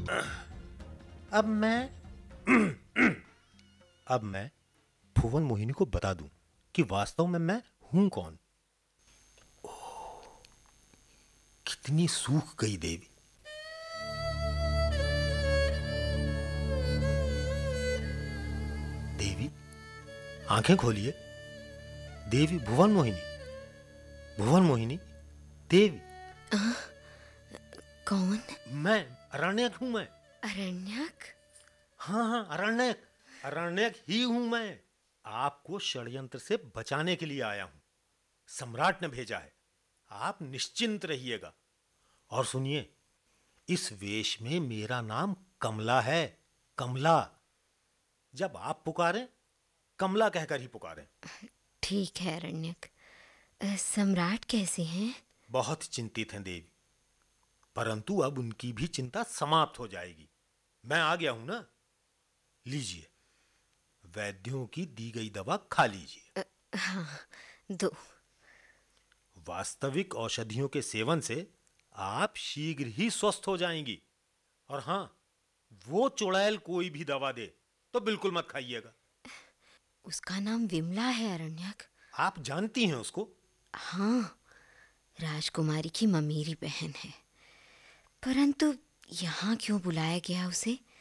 अब मैं अब मैं भुवन मोहिनी को बता दूं कि वास्तव में मैं हूं कौन। कितनी सूख गई देवी। देवी, आंखें खोलिए। देवी, भुवन मोहिनी, भुवन मोहिनी, देवी। कौन? मैं अरण्यक हूं मैं। अरण्यक? हाँ हाँ, अरण्यक, अरण्यक ही हूं मैं। आपको षड्यंत्र से बचाने के लिए आया हूं। सम्राट ने भेजा है। आप निश्चिंत रहिएगा। और सुनिए, इस वेश में मेरा नाम कमला है। कमला। जब आप पुकारें, कमला कहकर ही पुकारें। ठीक है अरण्यक। सम्राट कैसे हैं? बहुत चिंतित हैं देवी, परंतु अब उनकी भी चिंता समाप्त हो जाएगी। मैं आ गया हूं ना। लीजिए, वैद्यों की दी गई दवा खा लीजिए। हाँ, दो। वास्तविक औषधियों के सेवन से आप शीघ्र ही स्वस्थ हो जाएंगी। और हां, वो चुड़ैल कोई भी दवा दे तो बिल्कुल मत खाइएगा। उसका नाम विमला है अरण्यक। आप जानती हैं उसको? हाँ, राजकुमारी की ममेरी बहन है। परंतु यहाँ क्यों बुलाया गया उसे?